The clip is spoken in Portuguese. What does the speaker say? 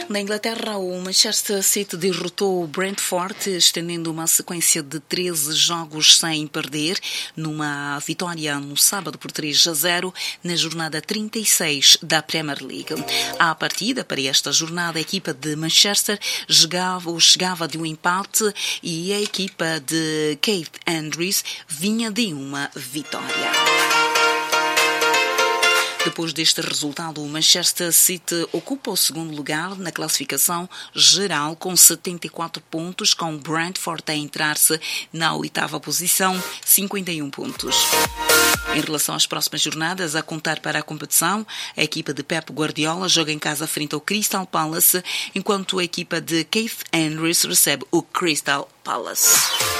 Na Inglaterra, o Manchester City derrotou o Brentford, estendendo uma sequência de 13 jogos sem perder, numa vitória no sábado por 3-0, na jornada 36 da Premier League. À partida, para esta jornada, a equipa de Manchester chegava de um empate e a equipa de Keith Andrews vinha de uma vitória. Depois deste resultado, o Manchester City ocupa o segundo lugar na classificação geral com 74 pontos, com o Brentford a entrar-se na 8ª posição, 51 pontos. Em relação às próximas jornadas, a contar para a competição, a equipa de Pep Guardiola joga em casa frente ao Crystal Palace, enquanto a equipa de Keith Andrews recebe o Crystal Palace.